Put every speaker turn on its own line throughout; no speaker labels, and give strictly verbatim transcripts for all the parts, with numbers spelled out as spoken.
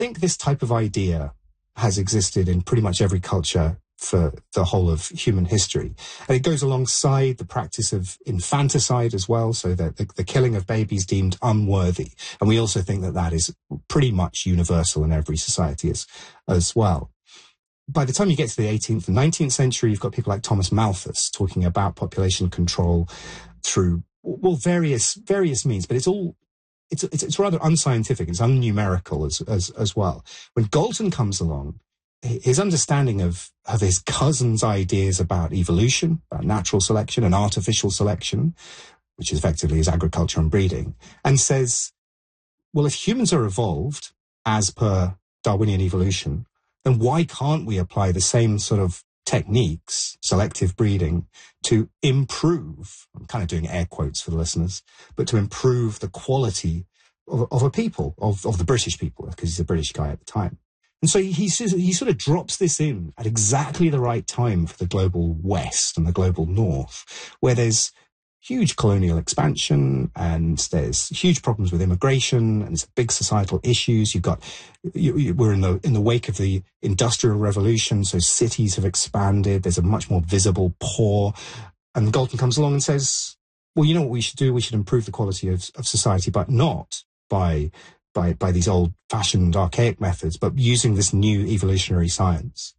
think this type of idea has existed in pretty much every culture for the whole of human history. And it goes alongside the practice of infanticide as well, so that the, the killing of babies deemed unworthy. And we also think that that is pretty much universal in every society as, as well. By the time you get to the eighteenth and nineteenth century, you've got people like Thomas Malthus talking about population control through, well, various various means, but it's all it's it's, it's rather unscientific. It's unnumerical as as as well. When Galton comes along, his understanding of of his cousin's ideas about evolution, about natural selection and artificial selection, which effectively is agriculture and breeding, and says, well, if humans are evolved as per Darwinian evolution, then why can't we apply the same sort of techniques, selective breeding, to improve, I'm kind of doing air quotes for the listeners, but to improve the quality of, of a people, of, of the British people, because he's a British guy at the time. And so he, he sort of drops this in at exactly the right time for the global West and the global North, where there's huge colonial expansion and there's huge problems with immigration and there's big societal issues. You've got, you, you, we're in the, in the wake of the Industrial Revolution, so cities have expanded. There's a much more visible poor. And Galton comes along and says, well, you know what we should do? We should improve the quality of, of society, but not by, by, by these old fashioned archaic methods, but using this new evolutionary science.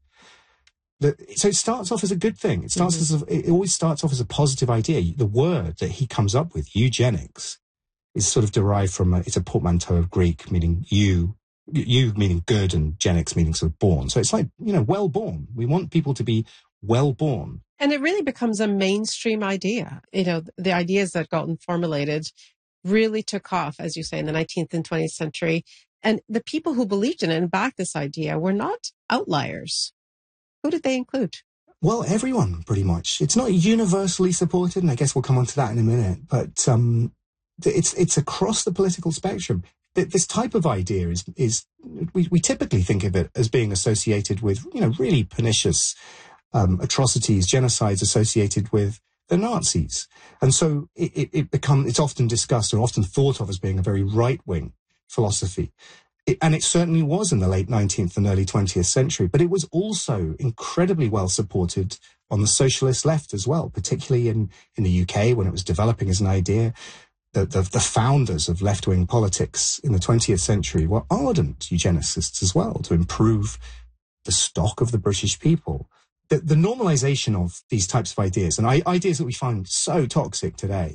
The, so it starts off as a good thing. It starts mm-hmm. as a, it always starts off as a positive idea. The word that he comes up with, eugenics, is sort of derived from a, it's a portmanteau of Greek meaning you, you meaning good, and genics meaning sort of born. So it's like, you know, well born. We want people to be well born.
And it really becomes a mainstream idea. You know, the ideas that Galton formulated really took off, as you say, in the nineteenth and twentieth century. And the people who believed in it and backed this idea were not outliers. Who did they include?
Well, everyone, pretty much. It's not universally supported, and I guess we'll come on to that in a minute, but um, it's it's across the political spectrum. This type of idea is, is we, we typically think of it as being associated with, you know, really pernicious um, atrocities, genocides associated with the Nazis. And so it, it, it become, it's often discussed or often thought of as being a very right-wing philosophy. It, and it certainly was in the late nineteenth and early twentieth century, but it was also incredibly well supported on the socialist left as well, particularly in, in the U K when it was developing as an idea. The, the, the founders of left-wing politics in the twentieth century were ardent eugenicists as well, to improve the stock of the British people. The, the normalization of these types of ideas, and I, ideas that we find so toxic today,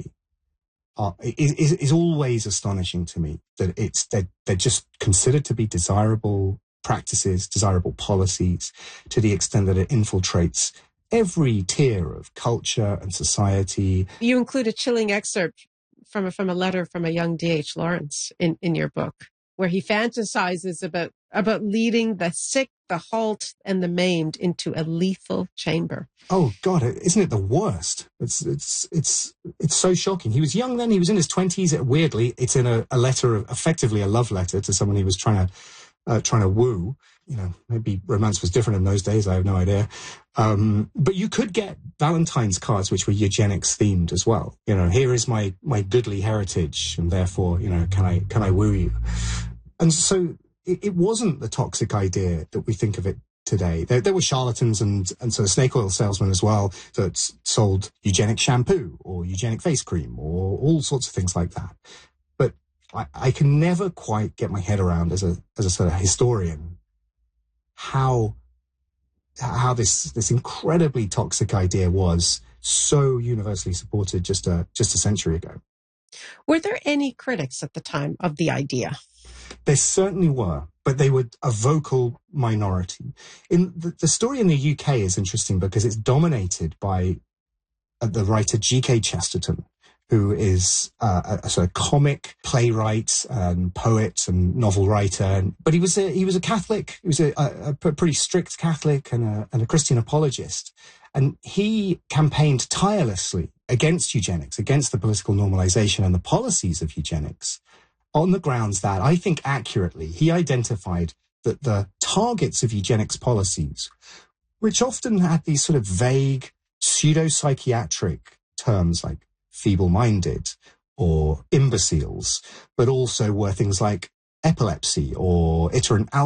Uh, is, is always astonishing to me, that it's they're, they're just considered to be desirable practices, desirable policies, to the extent that it infiltrates every tier of culture and society.
You include a chilling excerpt from a, from a letter from a young D H Lawrence in, in your book, where he fantasizes about about leading the sick, the halt, and the maimed into a lethal chamber.
Oh God, isn't it the worst? It's it's it's it's so shocking. He was young then; he was in his twenties. Weirdly, it's in a, a letter, of, effectively a love letter to someone he was trying to uh, trying to woo. You know, maybe romance was different in those days. I have no idea. Um, but you could get Valentine's cards which were eugenics themed as well. You know, here is my my goodly heritage, and therefore, you know, can I can I woo you? And so it, it wasn't the toxic idea that we think of it today. There, there were charlatans and, and sort of snake oil salesmen as well that sold eugenic shampoo or eugenic face cream or all sorts of things like that. But I, I can never quite get my head around as a as a sort of historian how how this this incredibly toxic idea was so universally supported just a just a century ago.
Were there any critics at the time of the idea?
There certainly were, but they were a vocal minority. In the, the story in the U K is interesting because it's dominated by uh, the writer G K Chesterton, who is uh, a, a sort of comic playwright and poet and novel writer. But he was a, he was a Catholic. He was a, a, a pretty strict Catholic and a, and a Christian apologist. And he campaigned tirelessly against eugenics, against the political normalization and the policies of eugenics, on the grounds that, I think accurately, he identified that the targets of eugenics policies, which often had these sort of vague pseudo-psychiatric terms like feeble-minded or imbeciles, but also were things like epilepsy or iterant